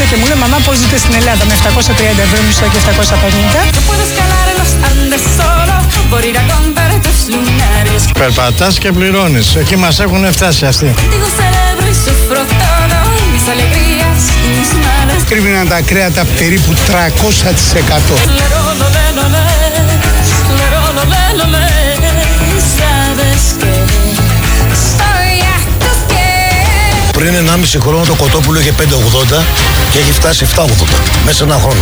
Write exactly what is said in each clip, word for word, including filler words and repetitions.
και μου λέει μαμά πώς ζείτε στην Ελλάδα με επτακόσια τριάντα ευρώ μισθό και επτακόσια πενήντα. Περπατάς και πληρώνεις. Εκεί μας έχουν φτάσει αυτοί. Κρύβηναν τα κρέατα περίπου τριακόσια τοις εκατό. Πριν ενάμιση χρόνο το κοτόπουλο είχε πέντε ογδόντα και έχει φτάσει επτά ογδόντα μέσα ένα χρόνο.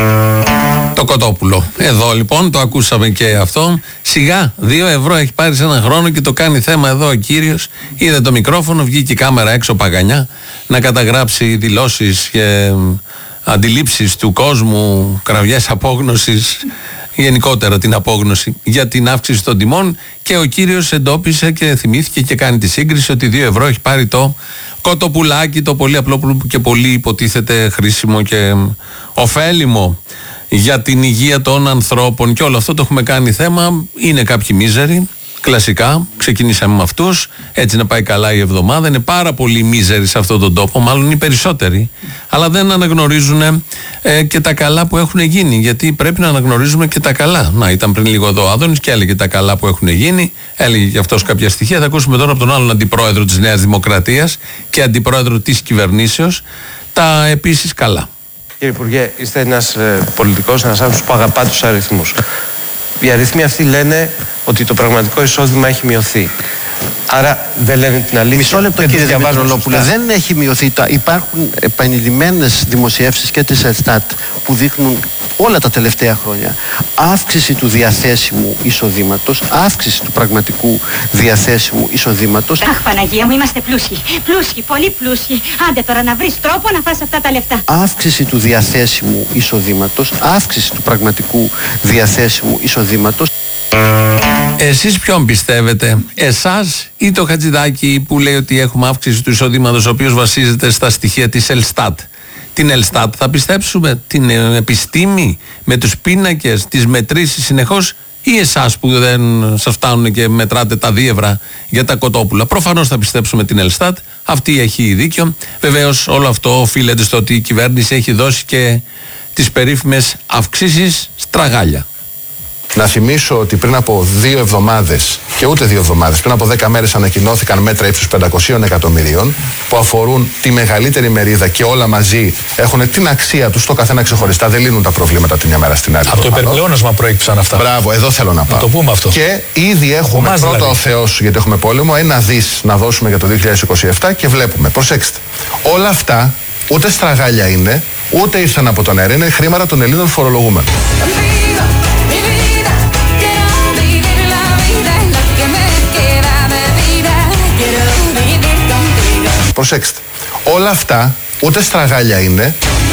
Το κοτόπουλο. Εδώ λοιπόν το ακούσαμε και αυτό. Σιγά, δύο ευρώ έχει πάρει σε ένα χρόνο και το κάνει θέμα εδώ ο κύριος. Είδε το μικρόφωνο, βγήκε η κάμερα έξω παγανιά να καταγράψει δηλώσεις και αντιλήψεις του κόσμου, κραυγές απόγνωσης, γενικότερα την απόγνωση για την αύξηση των τιμών, και ο κύριος εντόπισε και θυμήθηκε και κάνει τη σύγκριση ότι δύο ευρώ έχει πάρει το κοτοπουλάκι, το πολύ απλό που και πολύ υποτίθεται χρήσιμο και ωφέλιμο για την υγεία των ανθρώπων, και όλο αυτό το έχουμε κάνει θέμα. Είναι κάποιοι μίζεροι, κλασικά, ξεκινήσαμε με αυτούς, έτσι να πάει καλά η εβδομάδα. Είναι πάρα πολύ μίζεροι σε αυτόν τον τόπο, μάλλον οι περισσότεροι, αλλά δεν αναγνωρίζουν ε, και τα καλά που έχουν γίνει, γιατί πρέπει να αναγνωρίζουμε και τα καλά. Να, ήταν πριν λίγο εδώ ο Άδωνης και έλεγε τα καλά που έχουν γίνει, έλεγε και αυτός κάποια στοιχεία. Θα ακούσουμε τώρα από τον άλλον αντιπρόεδρο της Νέας Δημοκρατίας και αντιπρόεδρο της κυβερνήσεως τα επίσης καλά. Κύριε Υπουργέ, είστε ένας ε, πολιτικός, ένας άνθρωπος που αγαπά τους αριθμούς. Οι αριθμοί αυτοί λένε ότι το πραγματικό εισόδημα έχει μειωθεί. Άρα δεν λένε την αλήθεια. Μισό λεπτό, κύριε Δημητρολόπουλε. Δεν έχει μειωθεί. Υπάρχουν επανειλημμένες δημοσιεύσεις και της Ελστάτ που δείχνουν όλα τα τελευταία χρόνια αύξηση του διαθέσιμου εισοδήματος, αύξηση του πραγματικού διαθέσιμου εισοδήματος. Αχ, Παναγία μου, είμαστε πλούσιοι. Πλούσιοι, πολύ πλούσιοι. Άντε τώρα να βρεις τρόπο να φας αυτά τα λεφτά. Αύξηση του διαθέσιμου εισοδήματος, αύξηση του πραγματικού διαθέσιμου εισοδήματος. Εσείς ποιον πιστεύετε, εσάς ή το Χατζηδάκη που λέει ότι έχουμε αύξηση του εισοδήματος, ο οποίος βασίζεται στα στοιχεία της Ελστάτ? Την Ελστάτ θα πιστέψουμε, την επιστήμη με τους πίνακες, τις μετρήσεις συνεχώς, ή εσάς που δεν σας φτάνουν και μετράτε τα δίευρα για τα κοτόπουλα? Προφανώς θα πιστέψουμε την Ελστάτ, αυτή έχει δίκιο. Βεβαίως όλο αυτό οφείλεται στο ότι η κυβέρνηση έχει δώσει και τις περίφημες αυξήσεις στραγάλια. Να θυμίσω ότι πριν από δύο εβδομάδες, και ούτε δύο εβδομάδες, πριν από δέκα μέρες ανακοινώθηκαν μέτρα ύψους πεντακόσια εκατομμυρίων που αφορούν τη μεγαλύτερη μερίδα και όλα μαζί έχουν την αξία τους, το καθένα ξεχωριστά, δεν λύνουν τα προβλήματα την μια μέρα στην άλλη. Από το υπερπλεόνασμα προέκυψαν αυτά. Μπράβο, εδώ θέλω να πάω. Να το πούμε αυτό. Και ήδη έχουμε πρώτα δηλαδή. Ο Θεός, γιατί έχουμε πόλεμο, ένα δις να δώσουμε για το δύο χιλιάδες είκοσι επτά και βλέπουμε, προσέξτε, όλα αυτά ούτε στραγάλια είναι, ούτε ήρθαν από τον αέρα, είναι χρήματα των Ελλήνων φορολογούμενων. Προσέξτε, όλα αυτά ούτε στραγάλια είναι.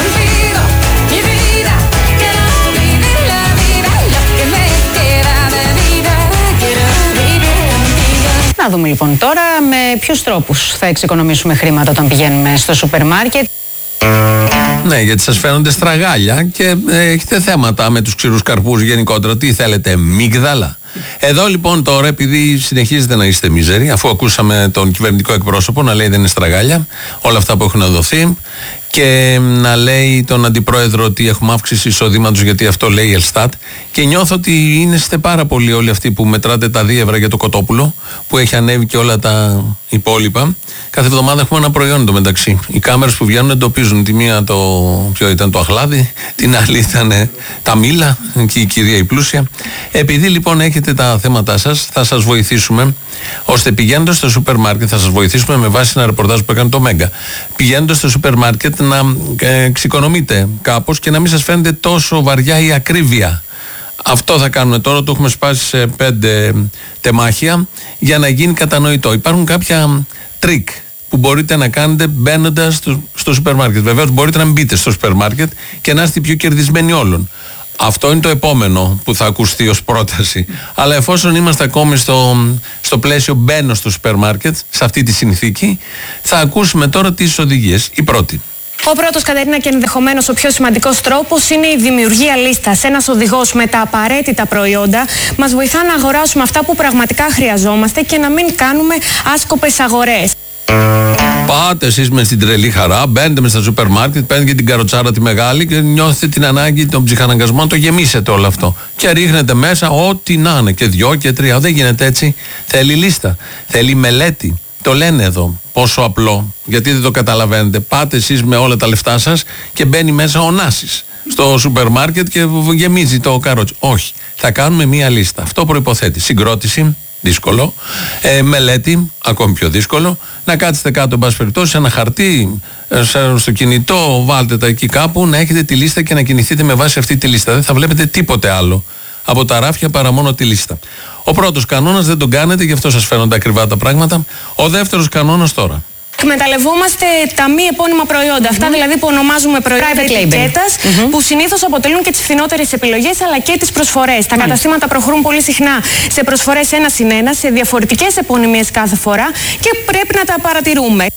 Να δούμε λοιπόν τώρα με ποιους τρόπους θα εξοικονομήσουμε χρήματα όταν πηγαίνουμε στο σούπερ μάρκετ. Ναι, γιατί σας φαίνονται στραγάλια και ε, έχετε θέματα με τους ξηρούς καρπούς γενικότερα. Τι θέλετε, μίγδαλα? Εδώ λοιπόν τώρα, επειδή συνεχίζετε να είστε μίζεροι, αφού ακούσαμε τον κυβερνητικό εκπρόσωπο να λέει δεν είναι στραγάλια όλα αυτά που έχουν δοθεί, και να λέει τον αντιπρόεδρο ότι έχουμε αύξηση εισοδήματος γιατί αυτό λέει η Ελστάτ, και νιώθω ότι είστε πάρα πολλοί όλοι αυτοί που μετράτε τα δύο ευρώ για το κοτόπουλο που έχει ανέβει και όλα τα υπόλοιπα. Κάθε εβδομάδα έχουμε ένα προϊόν εντωμεταξύ. Οι κάμερες που βγαίνουν εντοπίζουν τη μία το ποιο ήταν το αχλάδι, την άλλη ήταν τα μήλα και η κυρία η πλούσια. Επειδή λοιπόν έχετε τα θέματα σας, θα σας βοηθήσουμε ώστε πηγαίνοντας στο σούπερ μάρκετ, θα σας βοηθήσουμε με βάση ένα ρεπορτάζ που έκανε το Μέγκα, πηγαίνοντας στο σούπερ μάρκετ να εξοικονομείτε κάπως και να μην σας φαίνεται τόσο βαριά η ακρίβεια. Αυτό θα κάνουμε τώρα, το έχουμε σπάσει σε πέντε τεμάχια για να γίνει κατανοητό. Υπάρχουν κάποια τρίκ που μπορείτε να κάνετε μπαίνοντας στο, στο σούπερ μάρκετ. Βεβαίως μπορείτε να μην μπείτε στο σούπερ μάρκετ και να είστε πιο κερδισμένοι όλων. Αυτό είναι το επόμενο που θα ακουστεί ως πρόταση. Αλλά εφόσον είμαστε ακόμη στο, στο πλαίσιο μπαίνω στο σούπερ μάρκετ, σε αυτή τη συνθήκη, θα ακούσουμε τώρα τις οδηγίες. Η πρώτη. Ο πρώτος, Κατερίνα, και ενδεχομένως ο πιο σημαντικός τρόπος είναι η δημιουργία λίστας. Ένας οδηγός με τα απαραίτητα προϊόντα μας βοηθά να αγοράσουμε αυτά που πραγματικά χρειαζόμαστε και να μην κάνουμε άσκοπες αγορές. Πάτε εσείς με στην τρελή χαρά, μπαίνετε με στα σούπερ μάρκετ, παίρνετε και την καροτσάρα τη μεγάλη και νιώθετε την ανάγκη, τον ψυχαναγκασμό να το γεμίσετε όλο αυτό. Και ρίχνετε μέσα ό,τι να είναι, και δυο και τρία. Δεν γίνεται έτσι. Θέλει λίστα. Θέλει μελέτη. Το λένε εδώ. Πόσο απλό. Γιατί δεν το καταλαβαίνετε. Πάτε εσείς με όλα τα λεφτά σας και μπαίνει μέσα ο Νάσης στο σούπερ μάρκετ και γεμίζει το καρότσι. Όχι. Θα κάνουμε μία λίστα. Αυτό προϋποθέτει συγκρότηση. Δύσκολο. Ε, μελέτη, ακόμη πιο δύσκολο. Να κάτσετε κάτω, εν πάση περιπτώσει, σε ένα χαρτί, στο κινητό, βάλτε τα εκεί κάπου, να έχετε τη λίστα και να κινηθείτε με βάση αυτή τη λίστα. Δεν θα βλέπετε τίποτε άλλο από τα ράφια παρά μόνο τη λίστα. Ο πρώτος κανόνας δεν τον κάνετε, γι' αυτό σας φαίνονται ακριβά τα πράγματα. Ο δεύτερος κανόνας τώρα. Εκμεταλλευόμαστε τα μη επώνυμα προϊόντα. Αυτά δηλαδή που ονομάζουμε προϊόντα ετικέτας, mm-hmm. που συνήθως αποτελούν και τις φθηνότερες επιλογές αλλά και τις προσφορές. Τα καταστήματα προχωρούν πολύ συχνά σε προσφορές ένα συν ένα, σε διαφορετικές επωνυμίες κάθε φορά και πρέπει να τα παρατηρούμε.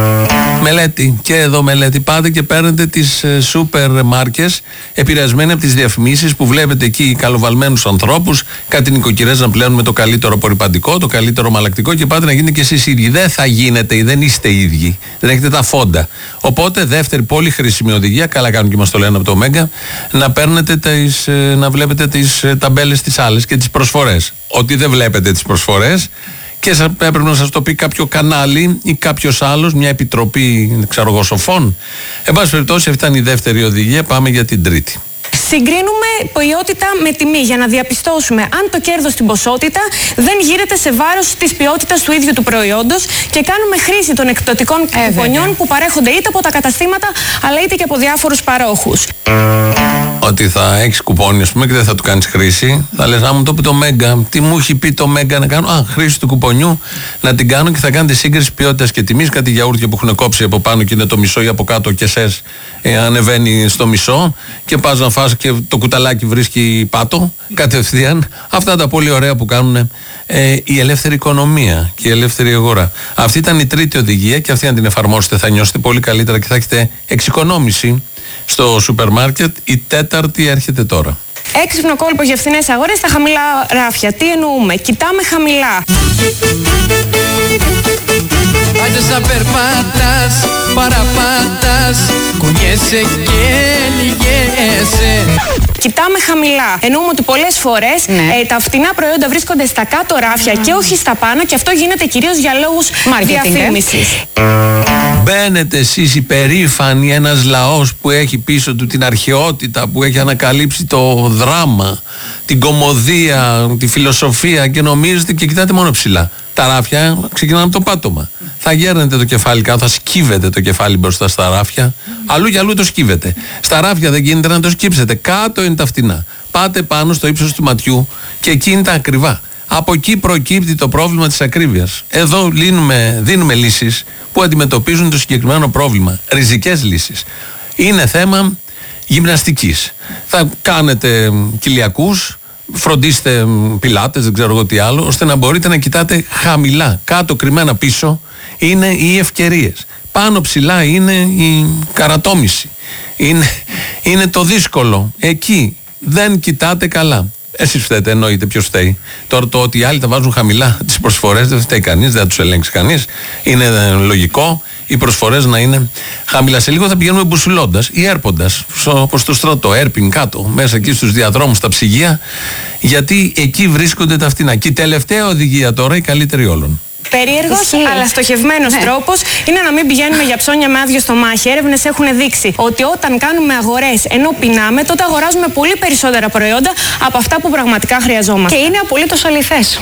Μελέτη. Και εδώ μελέτη. Πάτε και παίρνετε τις ε, σούπερ μάρκες επηρεασμένοι από τις διαφημίσεις που βλέπετε εκεί καλοβαλμένους ανθρώπους, κάτι νοικοκυρές να πλένουν με το καλύτερο απορρυπαντικό, το καλύτερο μαλακτικό και πάτε να γίνετε και εσείς ίδιοι. Δεν θα γίνετε, δεν είστε ίδιοι. Δεν έχετε τα φόντα. Οπότε, δεύτερη πολύ χρήσιμη οδηγία, καλά κάνουν και μας το λένε από το Μέγκα, να παίρνετε τις, ε, να βλέπετε τις ε, ταμπέλες τις άλλες και τις προσφορές. Ότι δεν βλέπετε τις προσφορές. Και έπρεπε να σας το πει κάποιο κανάλι ή κάποιος άλλος, μια επιτροπή, ξέρω εγώ, σοφών. Εν πάση περιπτώσει, αυτή ήταν η δεύτερη οδηγία. Πάμε για την τρίτη. Συγκρίνουμε ποιότητα με τιμή για να διαπιστώσουμε αν το κέρδος στην ποσότητα δεν γύρεται σε βάρος της ποιότητας του ίδιου του προϊόντος και κάνουμε χρήση των εκπτωτικών ε, κουπονιών που παρέχονται είτε από τα καταστήματα αλλά είτε και από διάφορους παρόχους. Ότι θα έχεις κουπόνι, ας πούμε, και δεν θα του κάνεις χρήση. Θα λες, α, μου το πει το Μέγκα. Τι μου έχει πει το Μέγκα να κάνω? Α, χρήση του κουπονιού να την κάνω και θα κάνετε σύγκριση ποιότητας και τιμής. Κάτι γιαούρτια που έχουν κόψει από πάνω και είναι το μισό ή από κάτω και σες ε, ανεβαίνει στο μισό και πας να φας και το κουταλάκι βρίσκει πάτο κατευθείαν. Αυτά τα πολύ ωραία που κάνουν ε, η ελεύθερη οικονομία και η ελεύθερη αγορά. Αυτή ήταν η τρίτη οδηγία και αυτή αν την εφαρμόσετε θα νιώσετε πολύ καλύτερα και θα έχετε εξοικονόμηση στο σούπερ μάρκετ. Η τέταρτη έρχεται τώρα. Έξυπνο κόλπο για φθηνές αγορές στα χαμηλά ράφια. Τι εννοούμε? Κοιτάμε χαμηλά. Άντε σαν περπάτας, παραπάτας, κουνιέσαι και λυγέσαι. Κοιτάμε χαμηλά. Εννοούμε ότι πολλές φορές ναι. ε, τα φτηνά προϊόντα βρίσκονται στα κάτω ράφια mm. και όχι στα πάνω και αυτό γίνεται κυρίως για λόγους διαφήμισης. Μπαίνετε εσείς υπερήφανοι, ένας λαός που έχει πίσω του την αρχαιότητα, που έχει ανακαλύψει το δράμα, την κωμωδία, τη φιλοσοφία και νομίζετε και κοιτάτε μόνο ψηλά. Τα ράφια ξεκινάνε από το πάτωμα. Θα γέρνετε το κεφάλι κάτω, θα σκύβετε το κεφάλι μπροστά στα ράφια. Αλλού και αλλού το σκύβετε. Στα ράφια δεν γίνεται να το σκύψετε. Κάτω είναι τα φτηνά. Πάτε πάνω στο ύψος του ματιού και εκεί είναι τα ακριβά. Από εκεί προκύπτει το πρόβλημα της ακρίβειας. Εδώ λύνουμε, δίνουμε λύσεις που αντιμετωπίζουν το συγκεκριμένο πρόβλημα. Ριζικές λύσεις. Είναι θέμα γυμναστικής. Θα κάνετε κοιλιακούς, φροντίστε πιλάτες, δεν ξέρω εγώ τι άλλο, ώστε να μπορείτε να κοιτάτε χαμηλά. Κάτω κρυμμένα πίσω είναι οι ευκαιρίες. Πάνω ψηλά είναι η καρατόμηση. Είναι, είναι το δύσκολο. Εκεί δεν κοιτάτε καλά. Εσείς φταίτε, εννοείται, ποιος φταίει. Τώρα το ότι οι άλλοι τα βάζουν χαμηλά τις προσφορές δεν φταίει κανείς, δεν θα τους ελέγξει κανείς. Είναι λογικό οι προσφορές να είναι χαμηλά. Σε λίγο θα πηγαίνουμε μπουσουλώντας ή έρποντας, όπως στο στρατό, έρπιν κάτω, μέσα εκεί στους διαδρόμους, στα ψυγεία, γιατί εκεί βρίσκονται τα φτηνά. Και η τελευταία οδηγία τώρα, η καλύτερη όλων. Περίεργος αλλά στοχευμένος ναι. τρόπος είναι να μην πηγαίνουμε για ψώνια με άδειο στομάχι. Έρευνες έχουν δείξει ότι όταν κάνουμε αγορές ενώ πεινάμε, τότε αγοράζουμε πολύ περισσότερα προϊόντα από αυτά που πραγματικά χρειαζόμαστε. Και είναι απολύτως αληθές.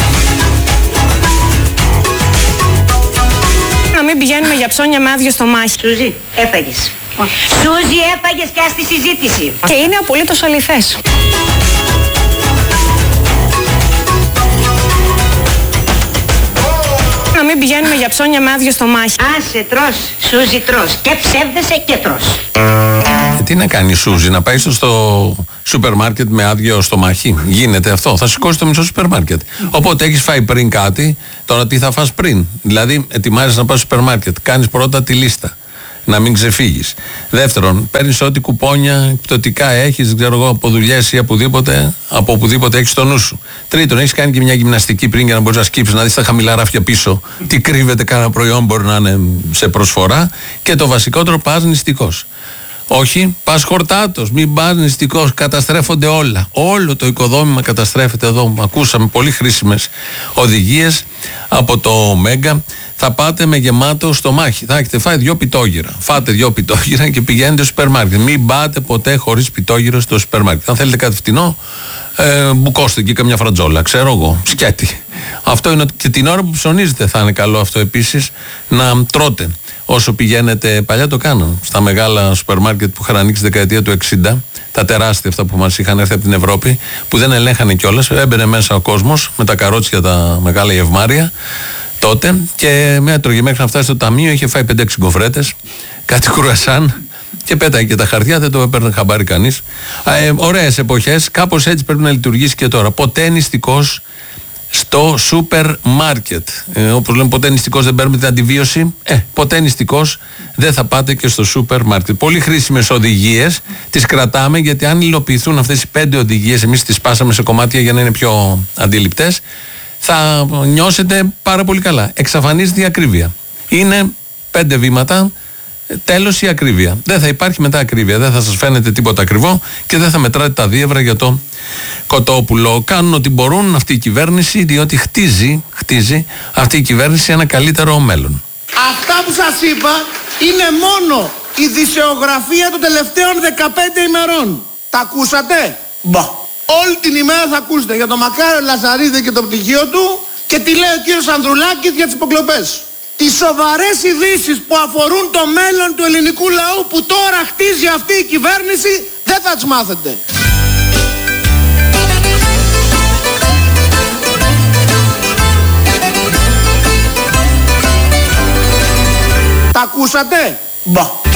Να μην πηγαίνουμε για ψώνια με άδειο στομάχι. Σούζη, έφαγες. Σούζη, έφαγες και ας τη συζήτηση. Και είναι απολύτως αληθές. Να μην πηγαίνουμε για ψώνια με άδειο στομάχι. Άσε, τρως, Σούζη, τρως. Και ψεύδεσαι και τρως. Ε, τι να κάνει η Σούζη, να πάει στο σούπερ μάρκετ με άδειο στομάχι? Γίνεται αυτό? Θα σηκώσει το μισό σούπερ μάρκετ. Οπότε έχεις φάει πριν κάτι, τώρα τι θα φας πριν? Δηλαδή, ετοιμάζεσαι να πας στο σούπερ μάρκετ, κάνεις πρώτα τη λίστα. να μην ξεφύγεις. Δεύτερον, παίρνεις ό,τι κουπόνια πτωτικά έχεις, δεν ξέρω εγώ, από δουλειές ή οπουδήποτε, από οπουδήποτε έχεις στο νου σου. Τρίτον, έχεις κάνει και μια γυμναστική πριν για να μπορείς να σκύψεις, να δεις τα χαμηλά ράφια πίσω, τι κρύβεται, κάνα προϊόν μπορεί να είναι σε προσφορά. Και το βασικότερο, πας νηστικός. Όχι, πας χορτάτος, μην πας νηστικός, καταστρέφονται όλα. Όλο το οικοδόμημα καταστρέφεται εδώ. Ακούσαμε πολύ χρήσιμες οδηγίες από το Μέγκα. Θα πάτε με γεμάτο στομάχι. Θα έχετε φάει δυο πιτόγυρα. Φάτε δυο πιτόγυρα και πηγαίνετε στο σούπερ μάρκετ. Μην πάτε ποτέ χωρίς πιτόγυρο στο σούπερ μάρκετ. Αν θέλετε κάτι φτηνό, ε, μπουκώστε εκεί καμιά φρατζόλα. Ξέρω εγώ, σκέτη. Αυτό είναι ότι και την ώρα που ψωνίζετε θα είναι καλό αυτό επίσης να τρώτε. Όσο πηγαίνετε, παλιά το κάναν στα μεγάλα σούπερ μάρκετ που είχαν ανοίξει τη δεκαετία του εξήντα, τα τεράστια αυτά που μας είχαν έρθει από την Ευρώπη, που δεν ελέγχανε κιόλας. Έμπαινε μέσα ο κόσμος με τα καρότσια, τα μεγάλα γευμάρια τότε και με έτρωγε μέχρι να φτάσει στο ταμείο. Είχε φάει πέντε έξι γκοφρέτες, κάτι κουρασάν και πέταγε και τα χαρτιά, δεν το έπαιρνε χαμπάρι κανείς. Ε, ωραίες εποχές, κάπως έτσι πρέπει να λειτουργήσει και τώρα. Ποτέ νηστικός στο σούπερ μάρκετ. Ε, όπως λέμε, ποτέ νηστικός δεν παίρνουμε την αντιβίωση. Ε, ποτέ νηστικός δεν θα πάτε και στο σούπερ μάρκετ. Πολύ χρήσιμες οδηγίες, τις κρατάμε γιατί αν υλοποιηθούν αυτές οι πέντε οδηγίες, εμείς τις σπάσαμε σε κομμάτια για να είναι πιο αντιληπτές, θα νιώσετε πάρα πολύ καλά. Εξαφανίζεται η ακρίβεια. Είναι πέντε βήματα. Τέλος η ακρίβεια. Δεν θα υπάρχει μετά ακρίβεια. Δεν θα σας φαίνεται τίποτα ακριβό και δεν θα μετράτε τα δίευρα για το κοτόπουλο. Κάνουν ό,τι μπορούν αυτή η κυβέρνηση, διότι χτίζει, χτίζει αυτή η κυβέρνηση ένα καλύτερο μέλλον. Αυτά που σας είπα είναι μόνο η δισεογραφία των τελευταίων δεκαπέντε ημερών. Τα ακούσατε? Μπα. Όλη την ημέρα θα ακούσετε για τον Μακάριο Λαζαρίδη και το πτυχίο του και τι λέει ο κύριος Ανδρουλάκης για τις υποκλοπές. Τις σοβαρές ειδήσεις που αφορούν το μέλλον του ελληνικού λαού που τώρα χτίζει αυτή η κυβέρνηση δεν θα τις μάθετε. Τα ακούσατε? Μπα.